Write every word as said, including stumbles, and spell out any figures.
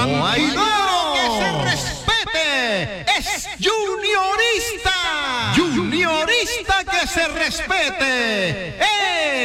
Guaidó, que se respete, es juniorista. Juniorista que se respete.